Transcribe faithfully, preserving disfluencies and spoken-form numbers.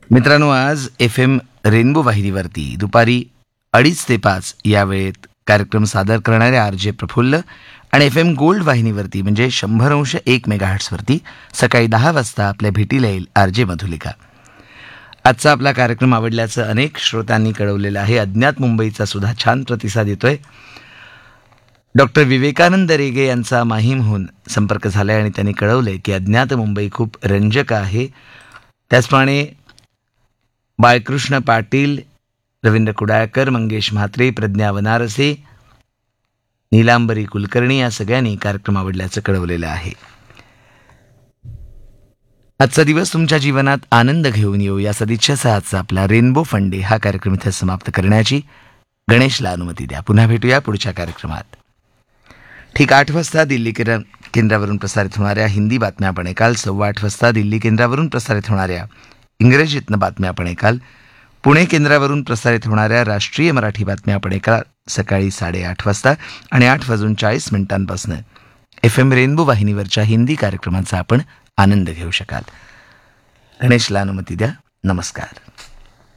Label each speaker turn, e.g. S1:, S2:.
S1: मित्रांनो, आज F M rainbow वाहिनीवरती दुपारी अडीच ते पाच या वेळेत कार्यक्रम सादर करणारे आर जे प्रफुल्ल आणि एफ एम गोल्ड वाहिनीवरती म्हणजे शंभर अंश एक मेगाहर्ट्सवरती सकाळी दहा वाजता आपल्या भेटीला येईल आर जे मधुलिका. आजचा आपला कार्यक्रम आवडल्याचं अनेक श्रोत्यांनी कळवलेलं आहे. अज्ञात मुंबईचा सुद्धा छान प्रतिसाद येतोय. डॉक्टर विवेकानंद रेगे यांचा माहीमहून संपर्क झालाय आणि त्यांनी कळवलंय की अज्ञात मुंबई खूप रंजक आहे. त्याचप्रमाणे बाळकृष्ण पाटील, रवींद्र कुडाळकर, मंगेश म्हात्रे, प्रज्ञा वनारसे, नीलांबरी कुलकर्णी या सगळ्यांनी कार्यक्रम आवडल्याचं कळवलेलं आहे. आजचा दिवस तुमच्या जीवनात आनंद घेऊन येऊ या सदिच्छेचा आजचा आपला रेनबो फंडे हा कार्यक्रम इथे समाप्त करण्याची गणेशला अनुमती द्या. पुन्हा भेटूया पुढच्या कार्यक्रमात. ठीक आठ वाजता दिल्ली केंद्रावरून प्रसारित होणाऱ्या हिंदी बातम्या आपण ऐकाल. सव्वा आठ वाजता दिल्ली केंद्रावरून प्रसारित होणाऱ्या इंग्रजीतनं बातम्या आपण ऐकाल. पुणे केंद्रावरून प्रसारित होणाऱ्या राष्ट्रीय मराठी बातम्या आपण ऐकाल सकाळी साडेआठ वाजता आणि आठ वाजून चाळीस मिनिटांपासून एफ एम रेनबो वाहिनीवरच्या हिंदी कार्यक्रमांचा आपण आनंद घेऊ शकाल. गणेशला अनुमती द्या. नमस्कार.